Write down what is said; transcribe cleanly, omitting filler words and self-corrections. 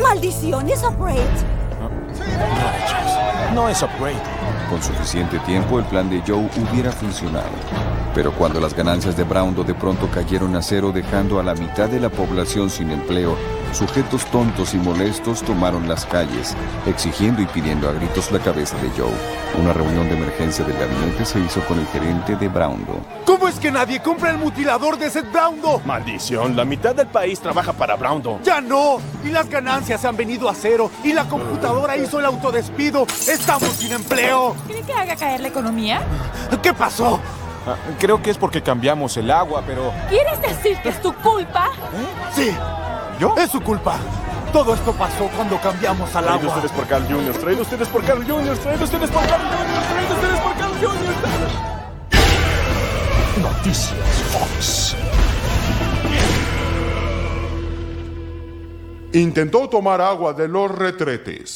¡Maldición! ¡Es Upgrade! No es Upgrade. Con suficiente tiempo, el plan de Joe hubiera funcionado. Pero cuando las ganancias de Brownlow de pronto cayeron a cero, dejando a la mitad de la población sin empleo, sujetos tontos y molestos tomaron las calles, exigiendo y pidiendo a gritos la cabeza de Joe. Una reunión de emergencia del gabinete se hizo con el gerente de Brownlow. ¿Cómo es que nadie compra el mutilador de Seth Brownlow? Maldición, la mitad del país trabaja para Brownlow. ¡Ya no! Y las ganancias han venido a cero. Y la computadora hizo el autodespido. ¡Estamos sin empleo! ¿Cree que haga caer la economía? ¿Qué pasó? Creo que es porque cambiamos el agua, pero... ¿Quieres decir que es tu culpa? Sí, ¿Yo? es su culpa. Todo esto pasó cuando cambiamos al Traído agua. ustedes por Carl Jr., traído ustedes por Carl Jr., traído ustedes por Carl Jr., traído ustedes por Carl Jr. Noticias Fox. Intentó tomar agua de los retretes.